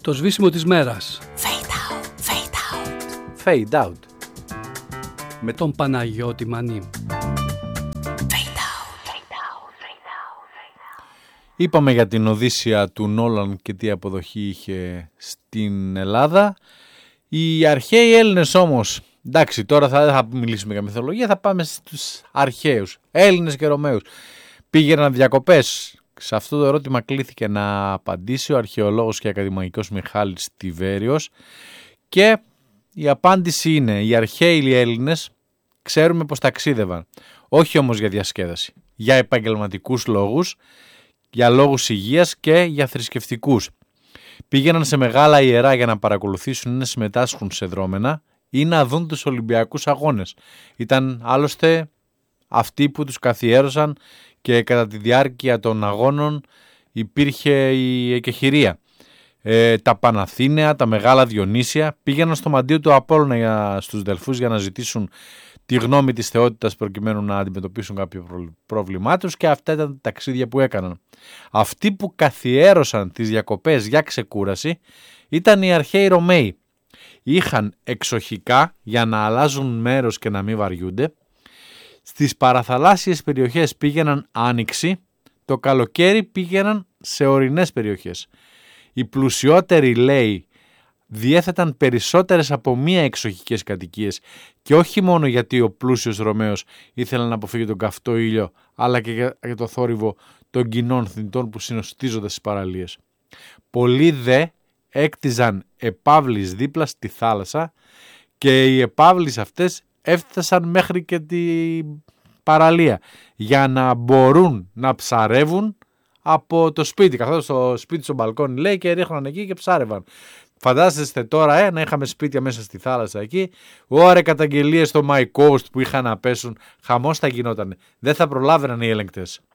Το σβήσιμο της μέρας. Fade out. Με τον Παναγιώτη Μανή. Είπαμε για την Οδύσσεια του Νόλαν και τι αποδοχή είχε στην Ελλάδα. Οι αρχαίοι Έλληνες όμως, εντάξει, τώρα δεν θα μιλήσουμε για μυθολογία, θα πάμε στους αρχαίους Έλληνες και Ρωμαίους. Πήγαιναν διακοπές. Σε αυτό το ερώτημα κλήθηκε να απαντήσει ο αρχαιολόγος και ακαδημαϊκός Μιχάλης Τιβέριος και η απάντηση είναι: οι αρχαίοι Έλληνες ξέρουμε πως ταξίδευαν, όχι όμως για διασκέδαση, για επαγγελματικούς λόγους, για λόγους υγείας και για θρησκευτικούς. Πήγαιναν σε μεγάλα ιερά για να παρακολουθήσουν ή να συμμετάσχουν σε δρόμενα ή να δουν τους Ολυμπιακούς Αγώνες. Ήταν άλλωστε αυτοί που τους καθιέρωσαν και κατά τη διάρκεια των αγώνων υπήρχε η εκεχηρία. Τα Παναθήναια, τα Μεγάλα Διονύσια πήγαιναν στο μαντίο του Απόλλωνα στους Δελφούς για να ζητήσουν τη γνώμη της θεότητας προκειμένου να αντιμετωπίσουν κάποιο πρόβλημά τους και αυτά ήταν τα ταξίδια που έκαναν. Αυτοί που καθιέρωσαν τις διακοπές για ξεκούραση ήταν οι αρχαίοι Ρωμαίοι. Είχαν εξοχικά για να αλλάζουν μέρος και να μην βαριούνται. Στις παραθαλάσσιες περιοχές πήγαιναν άνοιξη, το καλοκαίρι πήγαιναν σε ορεινές περιοχές. Οι πλουσιότεροι, λέει, διέθεταν περισσότερες από μία εξοχικές κατοικίες και όχι μόνο γιατί ο πλούσιος Ρωμαίος ήθελε να αποφύγει τον καυτό ήλιο, αλλά και για το θόρυβο των κοινών θνητών που συνοστίζονται στις παραλίες. Πολλοί δε έκτιζαν επαύλεις δίπλα στη θάλασσα και οι επαύλεις αυτές έφτασαν μέχρι και την παραλία για να μπορούν να ψαρεύουν από το σπίτι. Καθόταν στο σπίτι στο μπαλκόνι, λέει, και ρίχναν εκεί και ψάρευαν. Φαντάζεστε τώρα να είχαμε σπίτια μέσα στη θάλασσα εκεί. Ωραία, καταγγελίες στο My Coast που είχαν να πέσουν. Χαμός θα γινότανε. Δεν θα προλάβαιναν οι έλεγκτες.